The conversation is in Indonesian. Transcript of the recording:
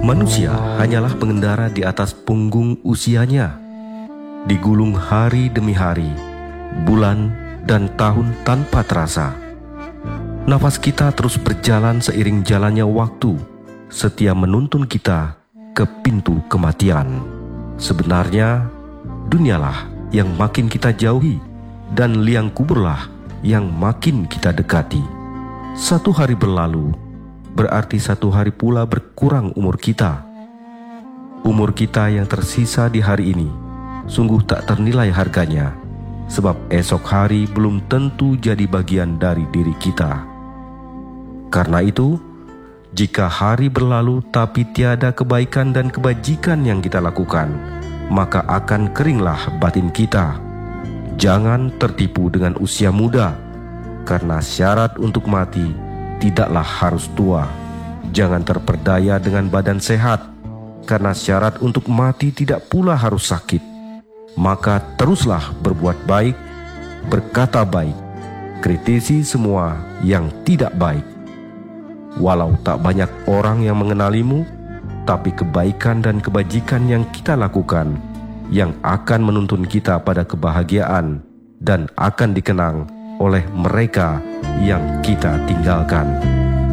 Manusia hanyalah pengendara di atas punggung usianya, digulung hari demi hari, bulan dan tahun tanpa terasa. Nafas kita terus berjalan seiring jalannya waktu, setia menuntun kita ke pintu kematian. Sebenarnya, dunialah yang makin kita jauhi, dan liang kuburlah yang makin kita dekati. Satu hari berlalu, berarti satu hari pula berkurang umur kita. Umur kita yang tersisa di hari ini sungguh tak ternilai harganya, sebab esok hari belum tentu jadi bagian dari diri kita. Karena itu, jika hari berlalu tapi tiada kebaikan dan kebajikan yang kita lakukan, maka akan keringlah batin kita. Jangan tertipu dengan usia muda, karena syarat untuk mati tidaklah harus tua. Jangan terperdaya dengan badan sehat, karena syarat untuk mati tidak pula harus sakit. Maka teruslah berbuat baik, berkata baik, kritisi semua yang tidak baik. Walau tak banyak orang yang mengenalimu, tapi kebaikan dan kebajikan yang kita lakukan yang akan menuntun kita pada kebahagiaan dan akan dikenang oleh mereka yang kita tinggalkan.